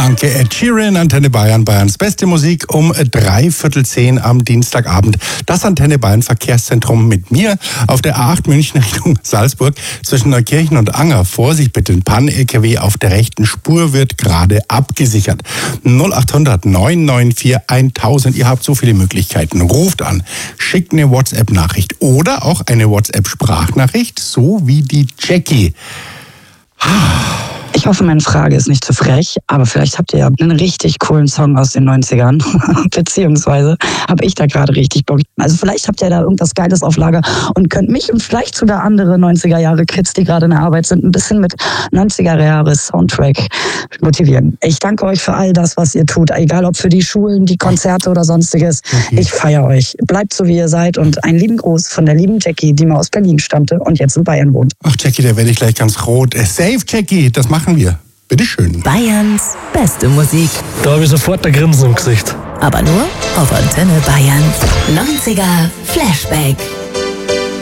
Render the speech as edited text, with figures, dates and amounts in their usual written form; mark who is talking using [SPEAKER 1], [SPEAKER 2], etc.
[SPEAKER 1] Danke, Ed Sheeran, Antenne Bayern, Bayerns beste Musik um 9:45 am Dienstagabend. Das Antenne Bayern Verkehrszentrum mit mir auf der A8 München Richtung Salzburg zwischen Neukirchen und Anger. Vorsicht bitte, ein Pan-LKW auf der rechten Spur wird gerade abgesichert. 0800 994 1000. Ihr habt so viele Möglichkeiten. Ruft an, schickt eine WhatsApp-Nachricht oder auch eine WhatsApp-Sprachnachricht, so wie die Jackie.
[SPEAKER 2] Ich hoffe, meine Frage ist nicht zu frech, aber vielleicht habt ihr ja einen richtig coolen Song aus den 90ern, beziehungsweise habe ich da gerade richtig Bock. Also vielleicht habt ihr da irgendwas Geiles auf Lager und könnt mich und vielleicht sogar andere 90er-Jahre-Kids, die gerade in der Arbeit sind, ein bisschen mit 90er-Jahre-Soundtrack motivieren. Ich danke euch für all das, was ihr tut, egal ob für die Schulen, die Konzerte oder sonstiges. Ich feiere euch. Bleibt so, wie ihr seid und einen lieben Gruß von der lieben Jackie, die mal aus Berlin stammte und jetzt in Bayern wohnt.
[SPEAKER 1] Ach Jackie, da werde ich gleich ganz rot. Safe Jackie, das machen wir. Bitteschön.
[SPEAKER 3] Bayerns beste Musik.
[SPEAKER 4] Da habe ich sofort ein Grinsen im Gesicht.
[SPEAKER 3] Aber nur auf Antenne Bayern. 90er Flashback.